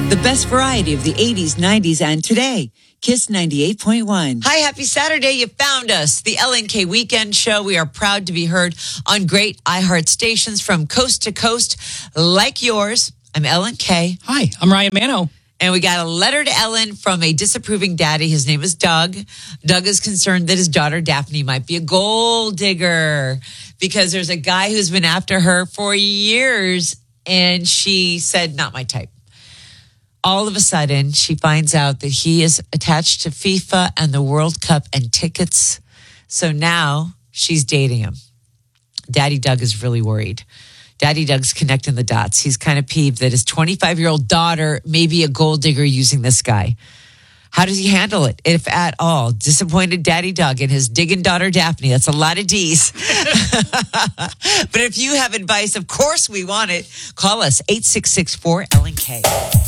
The best variety of the 80s, 90s, and today. Kiss 98.1. Hi, happy Saturday. You found us. The LNK Weekend Show. We are proud to be heard on great iHeart stations from coast to coast like yours. I'm Ellen K. Hi, I'm Ryan Mano. And we got a letter to Ellen from a disapproving daddy. His name is Doug. Doug is concerned that his daughter Daphne might be a gold digger because there's a guy who's been after her for years. And she said, not my type. All of a sudden, she finds out that he is attached to FIFA and the World Cup and tickets. So now she's dating him. Daddy Doug is really worried. Daddy Doug's connecting the dots. He's kind of peeved that his 25-year-old daughter may be a gold digger using this guy. How does he handle it, if at all? Disappointed Daddy Doug and his digging daughter Daphne. That's a lot of D's. But if you have advice, of course we want it. Call us 866-4-LNK.